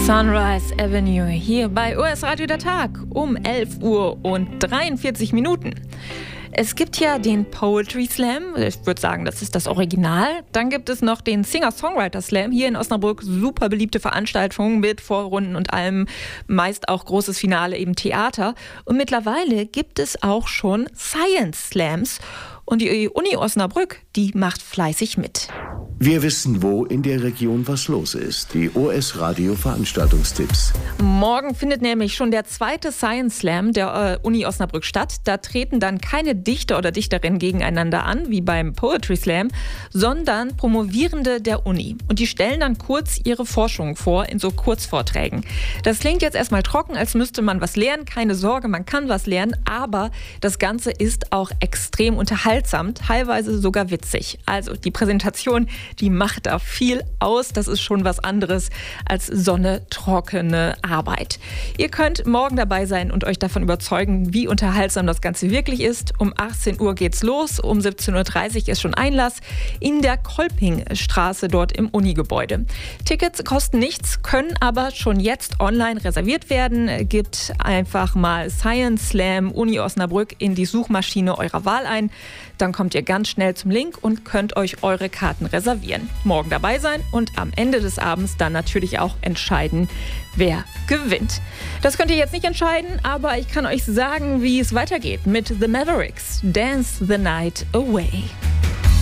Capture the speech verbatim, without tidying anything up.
Sunrise Avenue hier bei O S Radio der Tag um elf Uhr und dreiundvierzig Minuten. Es gibt ja den Poetry Slam, ich würde sagen, das ist das Original. Dann gibt es noch den Singer-Songwriter Slam, hier in Osnabrück, super beliebte Veranstaltung mit Vorrunden und allem, meist auch großes Finale, eben Theater. Und mittlerweile gibt es auch schon Science Slams. Und die Uni Osnabrück, die macht fleißig mit. Wir wissen, wo in der Region was los ist. Die O S Radio Veranstaltungstipps. Morgen findet nämlich schon der zweite Science Slam der äh, Uni Osnabrück statt. Da treten dann keine Dichter oder Dichterinnen gegeneinander an, wie beim Poetry Slam, sondern Promovierende der Uni. Und die stellen dann kurz ihre Forschung vor in so Kurzvorträgen. Das klingt jetzt erstmal trocken, als müsste man was lernen. Keine Sorge, man kann was lernen, aber das Ganze ist auch extrem unterhaltsam, teilweise sogar witzig. Also die Präsentation, die macht da viel aus. Das ist schon was anderes als so eine trockene Arbeit. Ihr könnt morgen dabei sein und euch davon überzeugen, wie unterhaltsam das Ganze wirklich ist. Um achtzehn Uhr geht's los, um siebzehn Uhr dreißig ist schon Einlass in der Kolpingstraße dort im Unigebäude. Tickets kosten nichts, können aber schon jetzt online reserviert werden. Gebt einfach mal Science Slam Uni Osnabrück in die Suchmaschine eurer Wahl ein. Dann kommt ihr ganz schnell zum Link und könnt euch eure Karten reservieren. Morgen dabei sein und am Ende des Abends dann natürlich auch entscheiden, wer gewinnt. Das könnt ihr jetzt nicht entscheiden, aber ich kann euch sagen, wie es weitergeht mit The Mavericks. Dance the Night Away.